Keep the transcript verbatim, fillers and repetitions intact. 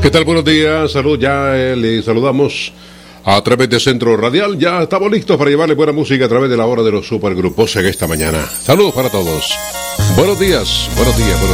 ¿Qué tal? Buenos días, salud, ya eh, le saludamos a través de Centro Radial. Ya estamos listos para llevarle buena música a través de la hora de los supergrupos en esta mañana. Saludos para todos. Buenos días, buenos días, buenos días.